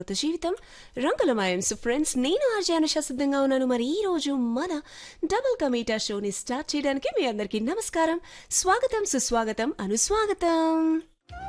కొత్త జీవితం రంగులమయం. సో ఫ్రెండ్స్, నేను ఆర్జే అనుష సిద్ధంగా ఉన్నాను. మరి ఈ రోజు మన డబుల్ కమీటా షోని స్టార్ట్ చేయడానికి మీ అందరికీ నమస్కారం, స్వాగతం, సుస్వాగతం, అనుస్వాగతం.